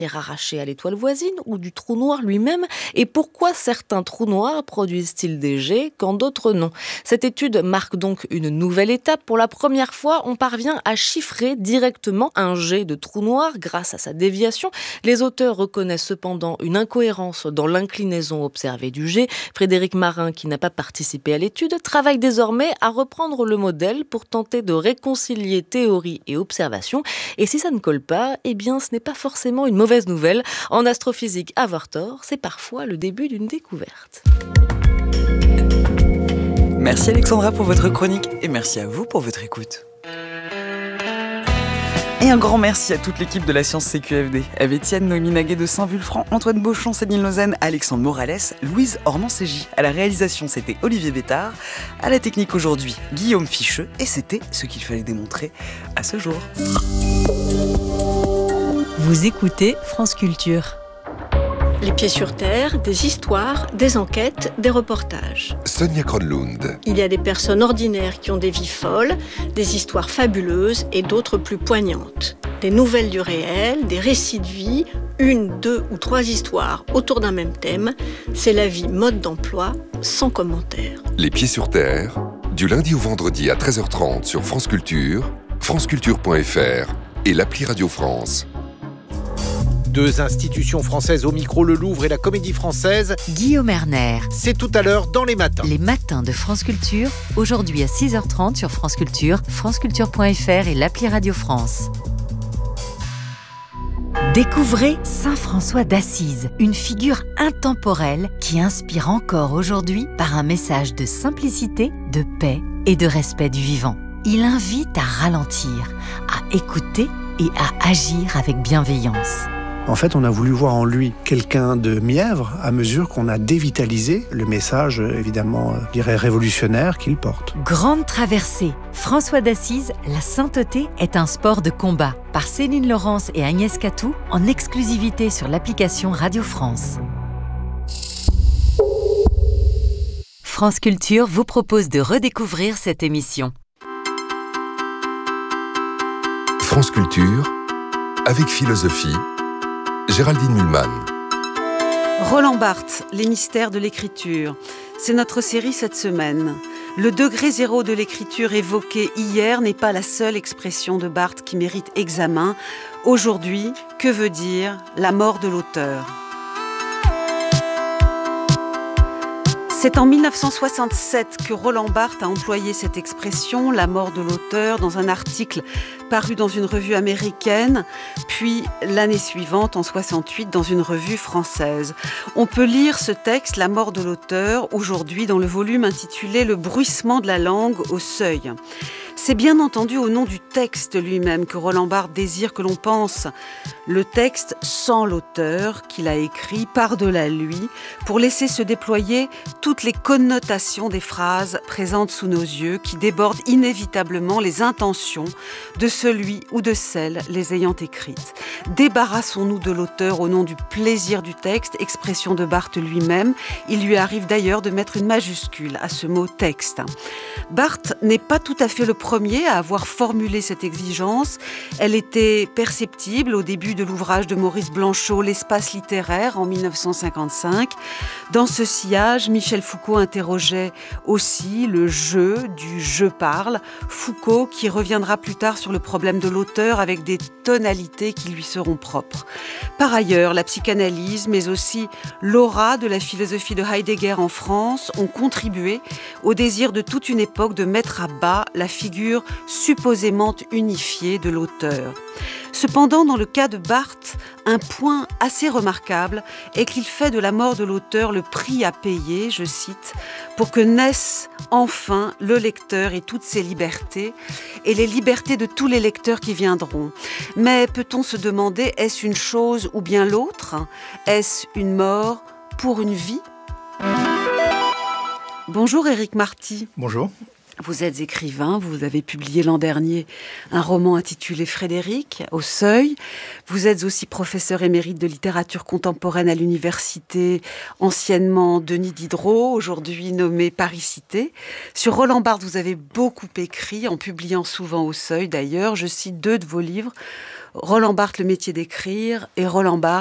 arrachés à l'étoile voisine ou du trou noir lui-même, et pourquoi certains trous noirs produisent-ils des jets quand d'autres non? Cette étude marque donc une nouvelle étape. Pour la première fois, on parvient à chiffrer directement un jet de trou noir grâce à sa déviation. Les auteurs reconnaissent cependant une incohérence dans l'inclinaison observée du jet. Frédéric Marin, qui n'a pas participé à l'étude, travaille désormais à reprendre le modèle pour tenter de réconcilier théorie et observation. Et si ça ne colle pas, eh bien ce n'est pas forcément une mauvaise nouvelle. En astrophysique, avoir tort, c'est parfois le début d'une découverte. Merci Alexandra pour votre chronique et merci à vous pour votre écoute. Et un grand merci à toute l'équipe de la Science CQFD, avec Étienne, Noémie Naguet de Saint-Vulfranc, Antoine Beauchamp, Céline Lausanne, Alexandre Morales, Louise Ornan-Ségy. À la réalisation, c'était Olivier Bétard. À la technique aujourd'hui, Guillaume Ficheux. Et c'était ce qu'il fallait démontrer à ce jour. Vous écoutez France Culture. Les pieds sur terre, des histoires, des enquêtes, des reportages. Sonia Kronlund. Il y a des personnes ordinaires qui ont des vies folles, des histoires fabuleuses et d'autres plus poignantes. Des nouvelles du réel, des récits de vie, 1, 2 ou 3 histoires autour d'un même thème. C'est la vie mode d'emploi, sans commentaire. Les pieds sur terre, du lundi au vendredi à 13h30 sur France Culture, franceculture.fr et l'appli Radio France. 2 institutions françaises au micro, le Louvre et la Comédie Française. Guillaume Erner. C'est tout à l'heure dans les matins. Les matins de France Culture, aujourd'hui à 6h30 sur France Culture, franceculture.fr et l'appli Radio France. Découvrez Saint François d'Assise, une figure intemporelle qui inspire encore aujourd'hui par un message de simplicité, de paix et de respect du vivant. Il invite à ralentir, à écouter et à agir avec bienveillance. En fait, on a voulu voir en lui quelqu'un de mièvre à mesure qu'on a dévitalisé le message, évidemment, je dirais révolutionnaire qu'il porte. Grande traversée. François d'Assise, la sainteté est un sport de combat. Par Céline Laurence et Agnès Catou, en exclusivité sur l'application Radio France. France Culture vous propose de redécouvrir cette émission. France Culture, avec philosophie, Géraldine Mühlmann. Roland Barthes, les mystères de l'écriture. C'est notre série cette semaine. Le degré zéro de l'écriture évoqué hier n'est pas la seule expression de Barthes qui mérite examen. Aujourd'hui, que veut dire la mort de l'auteur ? C'est en 1967 que Roland Barthes a employé cette expression, la mort de l'auteur, dans un article paru dans une revue américaine, puis l'année suivante, en 68, dans une revue française. On peut lire ce texte, La mort de l'auteur, aujourd'hui dans le volume intitulé Le bruissement de la langue au seuil. C'est bien entendu au nom du texte lui-même que Roland Barthes désire que l'on pense le texte sans l'auteur qu'il a écrit par-delà lui pour laisser se déployer toutes les connotations des phrases présentes sous nos yeux qui débordent inévitablement les intentions de celui ou de celle les ayant écrites. Débarrassons-nous de l'auteur au nom du plaisir du texte, expression de Barthes lui-même. Il lui arrive d'ailleurs de mettre une majuscule à ce mot texte. Barthes n'est pas tout à fait le premier à avoir formulé cette exigence. Elle était perceptible au début de l'ouvrage de Maurice Blanchot, L'espace littéraire, en 1955. Dans ce sillage, Michel Foucault interrogeait aussi le jeu du « je parle ». Foucault qui reviendra plus tard sur le problème de l'auteur avec des tonalités qui lui seront propres. Par ailleurs, la psychanalyse, mais aussi l'aura de la philosophie de Heidegger en France ont contribué au désir de toute une époque de mettre à bas la figure supposément unifiée de l'auteur. Cependant, dans le cas de Barthes, un point assez remarquable est qu'il fait de la mort de l'auteur le prix à payer, je cite, pour que naisse enfin le lecteur et toutes ses libertés, et les libertés de tous les lecteurs qui viendront. Mais peut-on se demander, est-ce une chose ou bien l'autre ? Est-ce une mort pour une vie ? Bonjour Éric Marty. Bonjour. Vous êtes écrivain, vous avez publié l'an dernier un roman intitulé Frédéric, au Seuil. Vous êtes aussi professeur émérite de littérature contemporaine à l'université, anciennement Denis Diderot, aujourd'hui nommé Paris-Cité. Sur Roland Barthes, vous avez beaucoup écrit, en publiant souvent au Seuil d'ailleurs. Je cite 2 de vos livres. Roland Barthes, le métier d'écrire, et Roland Barthes,